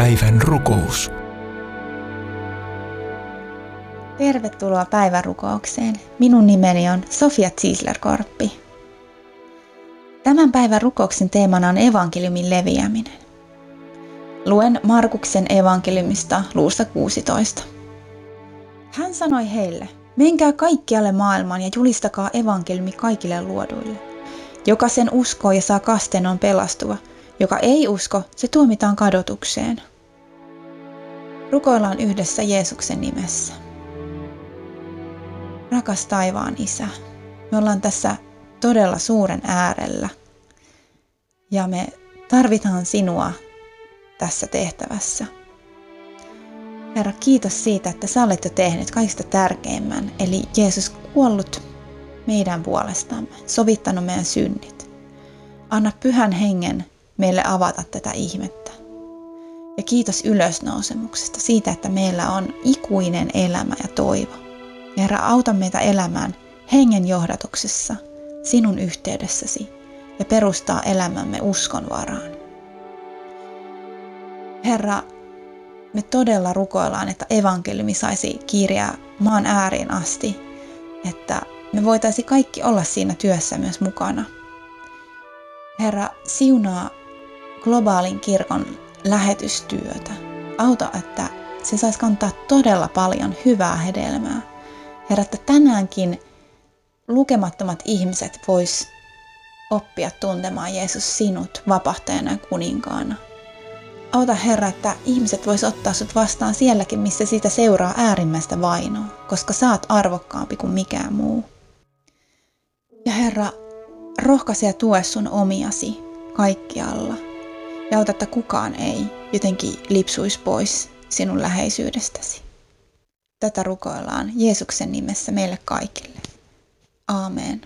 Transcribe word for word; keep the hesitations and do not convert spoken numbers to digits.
Päivän rukous. Tervetuloa päivän rukoukseen. Minun nimeni on Sofia Ziesler-Korppi. Tämän päivän rukouksen teemana on evankeliumin leviäminen. Luen Markuksen evankeliumista luusta kuusitoista. Hän sanoi heille, menkää kaikkialle maailmaan ja julistakaa evankeliumi kaikille luoduille. Joka sen uskoo ja saa kasteen on pelastuva. Joka ei usko, se tuomitaan kadotukseen. Rukoillaan yhdessä Jeesuksen nimessä. Rakas taivaan Isä, me ollaan tässä todella suuren äärellä ja me tarvitaan sinua tässä tehtävässä. Herra, kiitos siitä, että sä olet jo tehnyt kaikista tärkeimmän, eli Jeesus kuollut meidän puolestamme, sovittanut meidän synnit. Anna Pyhän Hengen meille avata tätä ihmettä. Ja kiitos ylösnousemuksesta siitä, että meillä on ikuinen elämä ja toivo. Ja Herra, auta meitä elämään hengen johdatuksessa, sinun yhteydessäsi ja perustaa elämämme uskon varaan. Herra, me todella rukoillaan, että evankeliumi saisi kiiriä maan ääriin asti, että me voitaisiin kaikki olla siinä työssä myös mukana. Herra, siunaa globaalin kirkon lähetystyötä. Auta, että se saisi kantaa todella paljon hyvää hedelmää. Herra, että tänäänkin lukemattomat ihmiset vois oppia tuntemaan Jeesus sinut vapahtajana ja kuninkaana. Auta Herra, että ihmiset vois ottaa sut vastaan sielläkin, missä siitä seuraa äärimmäistä vainoa, koska sä oot arvokkaampi kuin mikään muu. Ja Herra, rohkaise ja tue sun omiasi kaikkialla. Ja auta, että kukaan ei jotenkin lipsuisi pois sinun läheisyydestäsi. Tätä rukoillaan Jeesuksen nimessä meille kaikille. Aamen.